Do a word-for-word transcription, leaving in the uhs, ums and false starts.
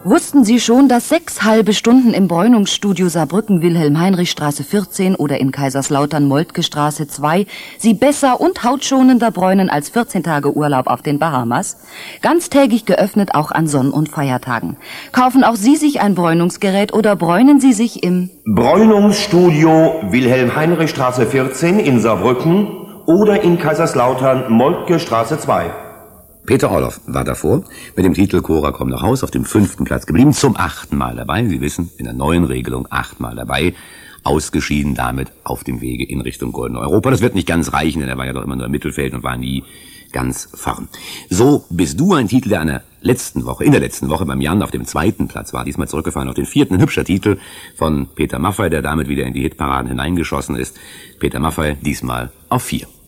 Wussten Sie schon, dass sechs halbe Stunden im Bräunungsstudio Saarbrücken Wilhelm-Heinrich-Straße vierzehn oder in Kaiserslautern Moltke-Straße zwei Sie besser und hautschonender bräunen als vierzehn Tage Urlaub auf den Bahamas? Ganztägig geöffnet, auch an Sonn- und Feiertagen. Kaufen auch Sie sich ein Bräunungsgerät oder bräunen Sie sich im Bräunungsstudio Wilhelm-Heinrich-Straße vierzehn in Saarbrücken oder in Kaiserslautern Moltke-Straße zwei. Peter Orloff war davor mit dem Titel Cora komm nach Haus auf dem fünften Platz geblieben, zum achten Mal dabei. Sie wissen, in der neuen Regelung achtmal dabei, ausgeschieden damit auf dem Wege in Richtung Goldene Europa. Das wird nicht ganz reichen, denn er war ja doch immer nur im Mittelfeld und war nie ganz vorn. So bist du ein Titel, der einer letzten Woche, in der letzten Woche beim Jan auf dem zweiten Platz war, diesmal zurückgefallen auf den vierten. Ein hübscher Titel von Peter Maffay, der damit wieder in die Hitparaden hineingeschossen ist. Peter Maffay diesmal auf vier.